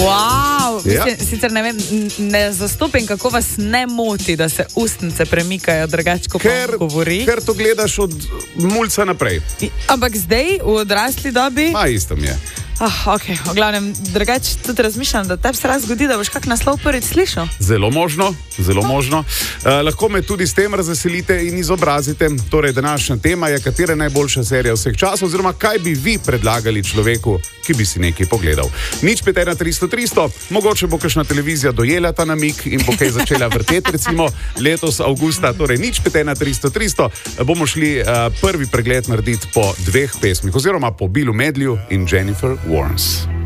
Wow, sicer ne vem, ne zastopim, kako vas ne moti, da se ustnice premikajo drugače, ko govori. Ker to gledaš od mulca naprej. Ampak zdaj, v odrasli dobi... Isto mi je. Ok, v glavnem, drugače tudi razmišljam, da tebi se raz zgodi, da boš kak naslov prvič slišal. Zelo možno, zelo možno. Lahko me tudi s tem razveselite in izobrazite. Torej, današnja tema je, katera je najboljša serija vseh časov, oziroma kaj bi vi predlagali človeku, ki bi si nekaj pogledal. 051 mogoče bo kakšna televizija dojela ta namik in bo kaj začela vrteti, recimo letos avgusta. Torej, 051 bomo šli prvi pregled narediti po dveh pesmih, oziroma po Billu Medleyu in Jennifer Warnes.